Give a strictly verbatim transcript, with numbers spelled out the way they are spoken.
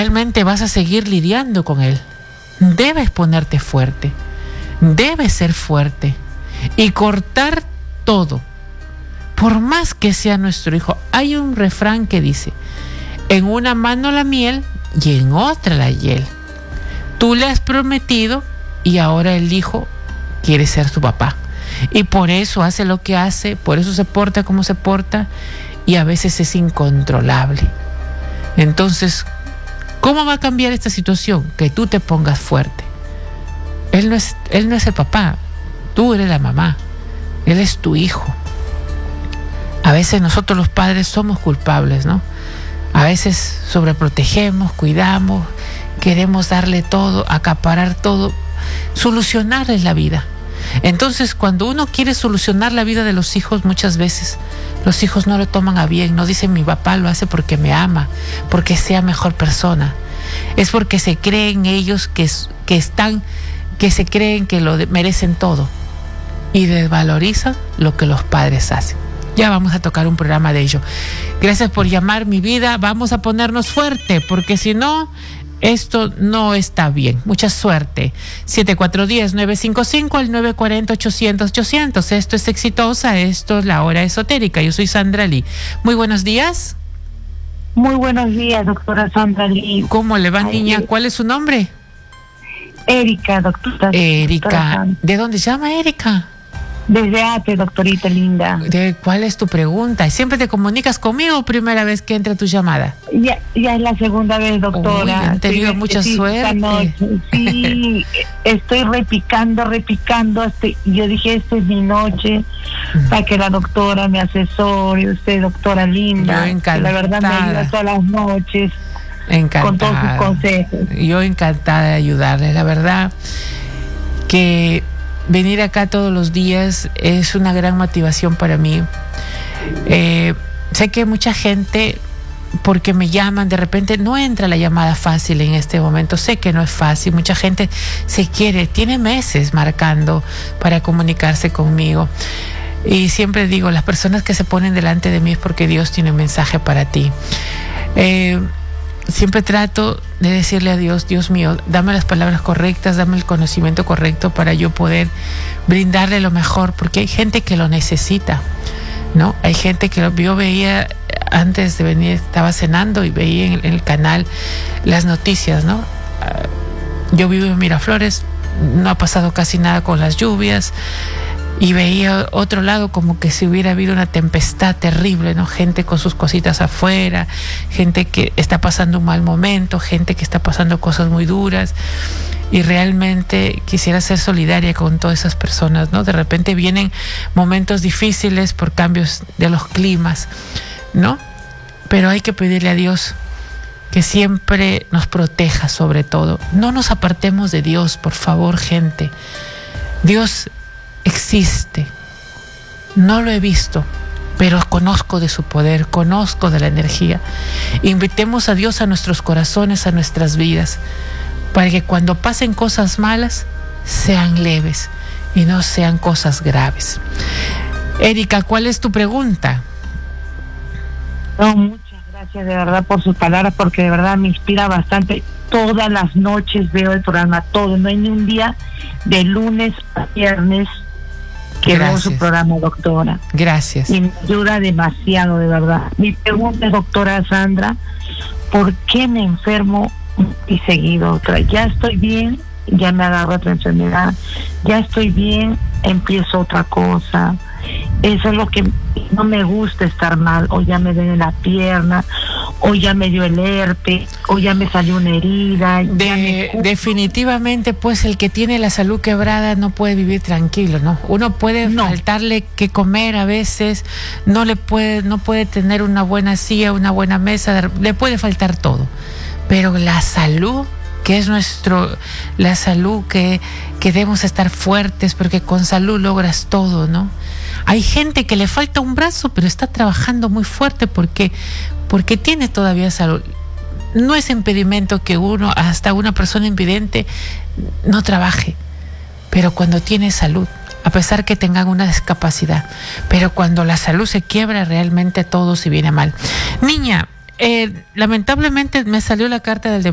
realmente vas a seguir lidiando con él. Debes ponerte fuerte, debes ser fuerte y cortar todo, por más que sea nuestro hijo. Hay un refrán que dice: en una mano la miel y en otra la hiel. Tú le has prometido y ahora el hijo quiere ser su papá, y por eso hace lo que hace, por eso se porta como se porta, y a veces es incontrolable. Entonces, ¿cómo va a cambiar esta situación? Que tú te pongas fuerte. Él no es, él no es el papá, tú eres la mamá, él es tu hijo. A veces nosotros los padres somos culpables, ¿no? A veces sobreprotegemos, cuidamos, queremos darle todo, acaparar todo, solucionarles la vida. Entonces, cuando uno quiere solucionar la vida de los hijos, muchas veces los hijos no lo toman a bien, no dicen: mi papá lo hace porque me ama, porque sea mejor persona. Es porque se creen ellos que, que están, que se creen que lo de, merecen todo, y desvalorizan lo que los padres hacen. Ya vamos a tocar un programa de ello. Gracias por llamar, mi vida. Vamos a ponernos fuerte, porque si no, esto no está bien. Mucha suerte. siete cuatro uno cero, nueve cinco cinco, al nueve cuatro cero, ochocientos, ochocientos. Esto es Exitosa, esto es La Hora Esotérica. Yo soy Sandra Lee. Muy buenos días. Muy buenos días, doctora Sandra Lee. ¿Cómo le va, niña? ¿Cuál es su nombre? Erika, doctora. Erika. Doctora ¿De dónde llama Erika? Desde Ate, doctorita linda. ¿De cuál es tu pregunta? ¿Siempre te comunicas conmigo o primera vez que entra tu llamada? Ya, ya es la segunda vez, doctora. Uy, han tenido sí, mucha sí, suerte. Noche. Sí, estoy repicando, repicando. Hasta, yo dije, esta es mi noche, uh-huh, para que la doctora me asesore. Usted, doctora linda. Yo encantada. Que la verdad me ayuda todas las noches. Encantada. Con todos sus consejos. Yo encantada de ayudarle. La verdad que venir acá todos los días es una gran motivación para mí. Eh, sé que mucha gente, porque me llaman, de repente no entra la llamada fácil en este momento. Sé que no es fácil. Mucha gente se quiere, tiene meses marcando para comunicarse conmigo. Y siempre digo, las personas que se ponen delante de mí es porque Dios tiene un mensaje para ti. Eh, Siempre trato de decirle a Dios: Dios mío, dame las palabras correctas, dame el conocimiento correcto para yo poder brindarle lo mejor, porque hay gente que lo necesita, ¿no? Hay gente que lo, yo veía antes de venir, estaba cenando y veía en, en el canal las noticias, ¿no? Yo vivo en Miraflores, no ha pasado casi nada con las lluvias, y veía otro lado como que si hubiera habido una tempestad terrible, ¿no? Gente con sus cositas afuera, gente que está pasando un mal momento, gente que está pasando cosas muy duras, y realmente quisiera ser solidaria con todas esas personas, ¿no? De repente vienen momentos difíciles por cambios de los climas, ¿no? Pero hay que pedirle a Dios que siempre nos proteja, sobre todo. No nos apartemos de Dios, por favor, gente. Dios existe, no lo he visto, pero conozco de su poder, conozco de la energía. Invitemos a Dios a nuestros corazones, a nuestras vidas, para que cuando pasen cosas malas sean leves y no sean cosas graves. Erika, ¿cuál es tu pregunta? No, muchas gracias de verdad por sus palabras, porque de verdad me inspira bastante. Todas las noches veo el programa, todo, no hay ni un día de lunes a viernes que veo su programa, doctora. Gracias. Y me ayuda demasiado, de verdad. Mi pregunta es, doctora Sandra, ¿por qué me enfermo y seguido, doctora? Ya estoy bien, ya me agarro otra enfermedad, ya estoy bien, empiezo otra cosa. Eso es lo que no me gusta, estar mal. O ya me duele la pierna, o ya me dio el herpes, o ya me salió una herida. De, definitivamente, pues el que tiene la salud quebrada no puede vivir tranquilo, ¿no? Uno puede no. faltarle que comer a veces, no le puede, no puede tener una buena silla, una buena mesa, le puede faltar todo. Pero la salud, que es nuestro, la salud que, que debemos estar fuertes, porque con salud logras todo, ¿no? Hay gente que le falta un brazo, pero está trabajando muy fuerte porque, porque tiene todavía salud. No es impedimento que uno, hasta una persona invidente, no trabaje, pero cuando tiene salud, a pesar que tengan una discapacidad, pero cuando la salud se quiebra, realmente todo se viene mal. Niña, eh, lamentablemente me salió la carta del